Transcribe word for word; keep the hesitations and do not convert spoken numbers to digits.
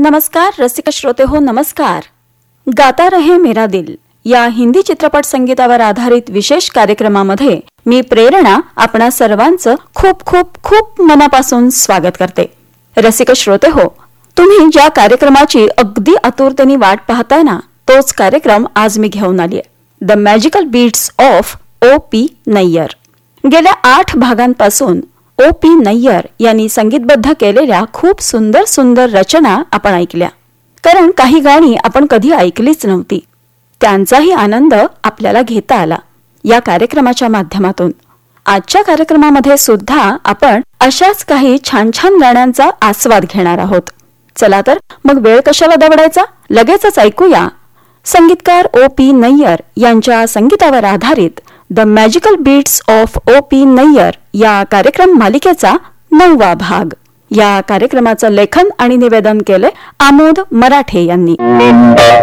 नमस्कार रसिक श्रोते हो नमस्कार. गाता रहे मेरा दिल या हिंदी चित्रपट संगीतावर आधारित विशेष कार्यक्रमामध्ये मी प्रेरणा आपणा सर्वांचं खूप खूप खूप मनापासून स्वागत करते. रसिक श्रोते हो, तुम्ही ज्या कार्यक्रमाची अगदी आतुरतेने वाट पाहताय ना, तोच कार्यक्रम आज मी घेऊन आलीय. The magical beats of O P Nayyar. गेल्या आठ भागांपासून ओ पी नय्यर यांनी संगीतबद्ध केलेल्या खूप सुंदर सुंदर रचना आपण ऐकल्या. कारण काही गाणी आपण कधी ऐकलीच नव्हती. त्यांचाही आनंद आपल्याला घेता आला या कार्यक्रमाच्या माध्यमातून. आजच्या कार्यक्रमामध्ये सुद्धा आपण अशाच काही छान छान गाण्यांचा आस्वाद घेणार आहोत. चला तर मग वेळ कशाला दवडायचा, लगेचच ऐकूया संगीतकार ओ पी नय्यर यांच्या संगीतावर आधारित the magical beats of O P Nayyar या कार्यक्रम मालिकेचा नववा भाग. या कार्यक्रमाचं लेखन आणि निवेदन केले आमोद मराठे यांनी.